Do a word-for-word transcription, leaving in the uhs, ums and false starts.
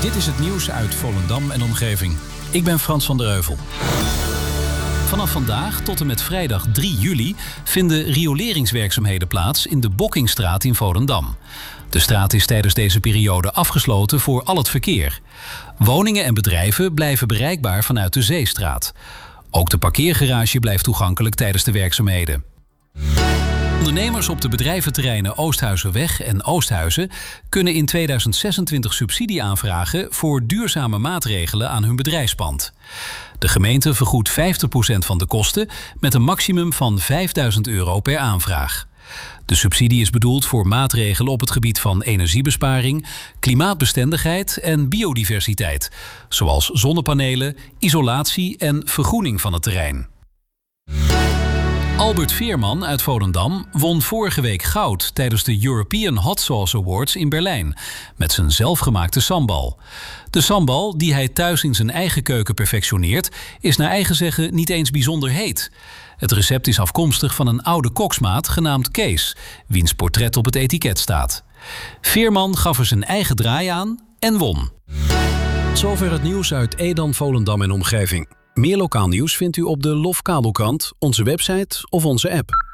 Dit is het nieuws uit Volendam en omgeving. Ik ben Frans van der Heuvel. Vanaf vandaag tot en met vrijdag drie juli vinden rioleringswerkzaamheden plaats in de Bokkingstraat in Volendam. De straat is tijdens deze periode afgesloten voor al het verkeer. Woningen en bedrijven blijven bereikbaar vanuit de Zeestraat. Ook de parkeergarage blijft toegankelijk tijdens de werkzaamheden. Ondernemers op de bedrijventerreinen Oosthuizenweg en Oosthuizen kunnen in tweeduizend zesentwintig subsidie aanvragen voor duurzame maatregelen aan hun bedrijfspand. De gemeente vergoedt vijftig procent van de kosten met een maximum van vijfduizend euro per aanvraag. De subsidie is bedoeld voor maatregelen op het gebied van energiebesparing, klimaatbestendigheid en biodiversiteit, zoals zonnepanelen, isolatie en vergroening van het terrein. Albert Veerman uit Volendam won vorige week goud tijdens de European Hot Sauce Awards in Berlijn met zijn zelfgemaakte sambal. De sambal, die hij thuis in zijn eigen keuken perfectioneert, is naar eigen zeggen niet eens bijzonder heet. Het recept is afkomstig van een oude koksmaat genaamd Kees, wiens portret op het etiket staat. Veerman gaf er zijn eigen draai aan en won. Zover het nieuws uit Edam, Volendam en omgeving. Meer lokaal nieuws vindt u op de Lof Kabelkrant, onze website of onze app.